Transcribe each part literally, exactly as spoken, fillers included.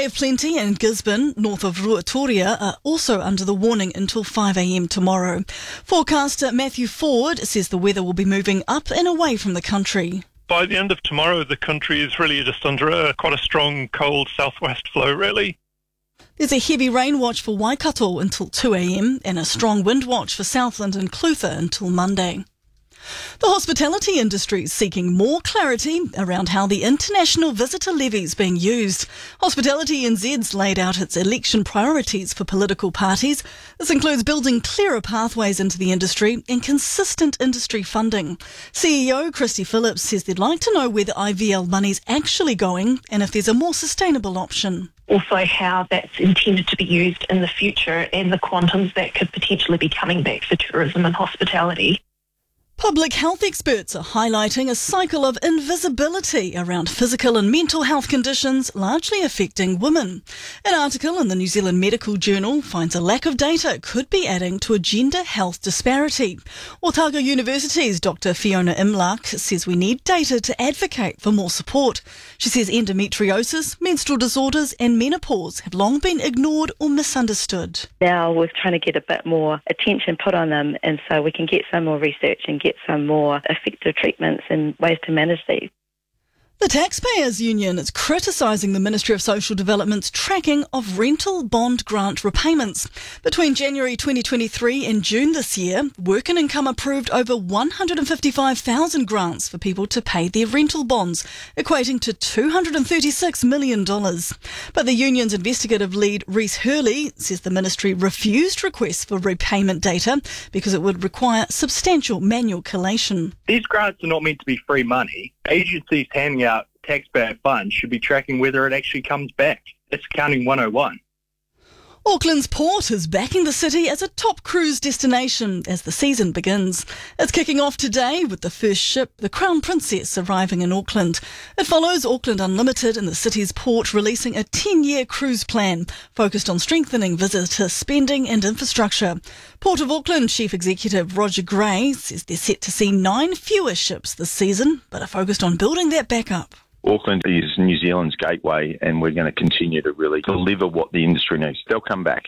Bay of Plenty and Gisborne, north of Ruatoria, are also under the warning until five a m tomorrow. Forecaster Matthew Ford says the weather will be moving up and away from the country. By the end of tomorrow, the country is really just under a, quite a strong, cold southwest flow, really. There's a heavy rain watch for Waikato until two a m and a strong wind watch for Southland and Clutha until Monday. The hospitality industry is seeking more clarity around how the international visitor levy is being used. Hospitality N Z's laid out its election priorities for political parties. This includes building clearer pathways into the industry and consistent industry funding. C E O Christy Phillips says they'd like to know where the I V L money's actually going and if there's a more sustainable option. Also how that's intended to be used in the future and the quantums that could potentially be coming back for tourism and hospitality. Public health experts are highlighting a cycle of invisibility around physical and mental health conditions largely affecting women. An article in the New Zealand Medical Journal finds a lack of data could be adding to a gender health disparity. Otago University's Doctor Fiona Imlach says we need data to advocate for more support. She says endometriosis, menstrual disorders and menopause have long been ignored or misunderstood. Now we're trying to get a bit more attention put on them, and so we can get some more research and get some more effective treatments and ways to manage these. The Taxpayers Union is criticising the Ministry of Social Development's tracking of rental bond grant repayments. Between January twenty twenty-three and June this year, Work and Income approved over one hundred fifty-five thousand grants for people to pay their rental bonds, equating to two hundred thirty-six million dollars. But the union's investigative lead, Reece Hurley, says the ministry refused requests for repayment data because it would require substantial manual collation. These grants are not meant to be free money. Agencies handing out taxpayer funds should be tracking whether it actually comes back. It's accounting one oh one. Auckland's port is backing the city as a top cruise destination as the season begins. It's kicking off today with the first ship, the Crown Princess, arriving in Auckland. It follows Auckland Unlimited and the city's port releasing a ten-year cruise plan focused on strengthening visitor spending and infrastructure. Port of Auckland Chief Executive Roger Gray says they're set to see nine fewer ships this season, but are focused on building that back up. Auckland is New Zealand's gateway, and we're going to continue to really deliver what the industry needs. They'll come back.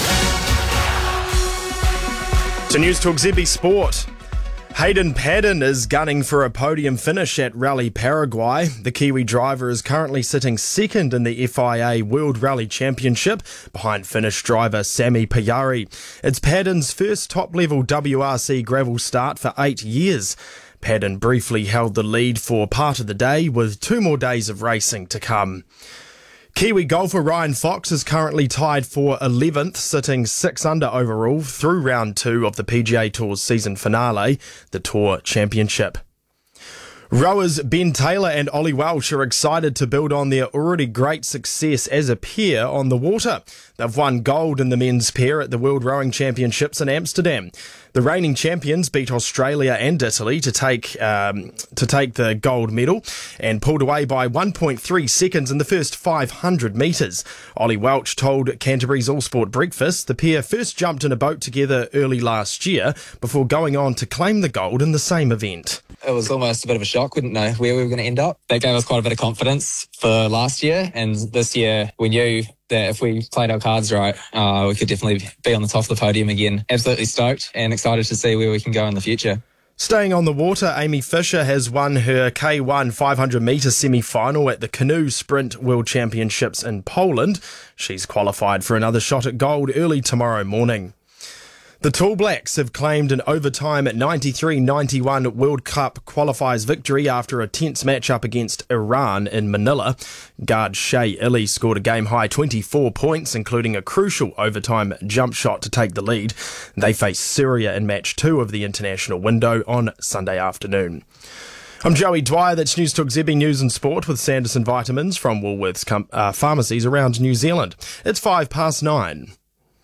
To News Talk Z B Sport. Hayden Paddon is gunning for a podium finish at Rally Paraguay. The Kiwi driver is currently sitting second in the F I A World Rally Championship behind Finnish driver Sami Pajari. It's Paddon's first top-level W R C gravel start for eight years. Paddon briefly held the lead for part of the day with two more days of racing to come. Kiwi golfer Ryan Fox is currently tied for eleventh, sitting six under overall through round two of the P G A Tour's season finale, the Tour Championship. Rowers Ben Taylor and Ollie Welch are excited to build on their already great success as a pair on the water. They've won gold in the men's pair at the World Rowing Championships in Amsterdam. The reigning champions beat Australia and Italy to take um, to take the gold medal and pulled away by one point three seconds in the first five hundred metres. Ollie Welch told Canterbury's All Sport Breakfast the pair first jumped in a boat together early last year before going on to claim the gold in the same event. It was almost a bit of a shock. We didn't know where we were going to end up. That gave us quite a bit of confidence for last year, and this year we knew that if we played our cards right, uh, we could definitely be on the top of the podium again. Absolutely stoked and excited to see where we can go in the future. Staying on the water, Amy Fisher has won her K one five hundred metre semi-final at the Canoe Sprint World Championships in Poland. She's qualified for another shot at gold early tomorrow morning. The Tall Blacks have claimed an overtime at ninety-three ninety-one World Cup qualifiers victory after a tense matchup against Iran in Manila. Guard Shea Ili scored a game-high twenty-four points, including a crucial overtime jump shot to take the lead. They face Syria in match two of the international window on Sunday afternoon. I'm Joey Dwyer, that's News Talk Z B News and Sport with Sanderson Vitamins from Woolworths com- uh, pharmacies around New Zealand. It's five past nine.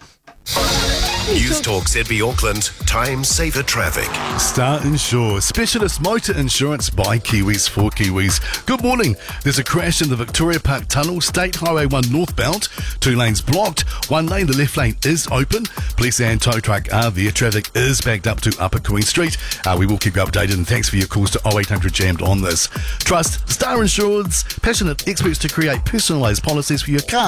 News Talk Z B Auckland, time saver traffic. Star Insure, specialist motor insurance by Kiwis for Kiwis. Good morning. There's a crash in the Victoria Park Tunnel, State Highway one northbound. Two lanes blocked. One lane, the left lane, is open. Police and tow truck are there. Traffic is backed up to Upper Queen Street. Uh, we will keep you updated, and thanks for your calls to oh eight hundred jammed on this. Trust Star Insurance, passionate experts to create personalised policies for your car.